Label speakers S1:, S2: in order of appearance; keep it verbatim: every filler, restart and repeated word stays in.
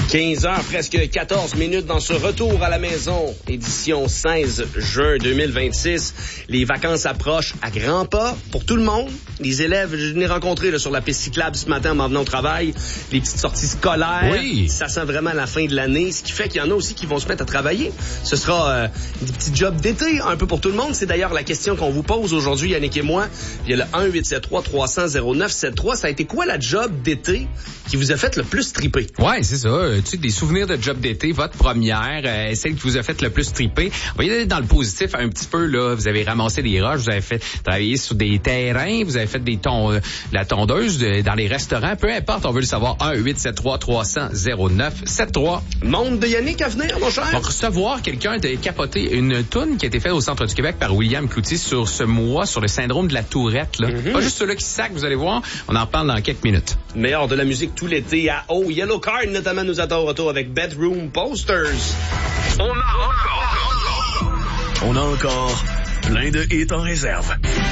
S1: quinze heures, presque quatorze minutes dans ce retour à la maison. Édition seize juin deux mille vingt-six. Les vacances approchent à grands pas pour tout le monde. Les élèves, je les ai rencontrés là, sur la piste cyclable ce matin en m'en venant au travail. Les petites sorties scolaires.
S2: Oui.
S1: Ça sent vraiment la fin de l'année. Ce qui fait qu'il y en a aussi qui vont se mettre à travailler. Ce sera euh, des petits jobs d'été un peu pour tout le monde. C'est d'ailleurs la question qu'on vous pose aujourd'hui, Yannick et moi. Il y a le un huit sept trois trois cents zéro neuf sept trois. Ça a été quoi la job d'été qui vous a fait le plus triper?
S2: Ouais, c'est ça. Euh, tu sais, des souvenirs de job d'été, votre première, euh, celle qui vous a fait le plus triper. On va y aller dans le positif un petit peu, là. Vous avez ramassé des roches, vous avez fait travailler sur des terrains, vous avez fait des tons, euh, la tondeuse de, dans les restaurants. Peu importe, on veut le savoir. un huit sept trois trois cents zéro neuf sept trois.
S1: Monde de Yannick à venir, mon cher.
S2: On va recevoir quelqu'un de capoter une toune qui a été faite au Centre du Québec par William Cloutier sur ce mois, sur le syndrome de la tourette, là.
S1: Mm-hmm.
S2: Pas juste ceux-là qui sacent, vous allez voir. On en reparle dans quelques minutes.
S1: Meilleur de la musique tout l'été à Oh Yellow Card, notamment nous attend au retour avec Bedroom Posters.
S3: On a encore, on a encore plein de hits en réserve.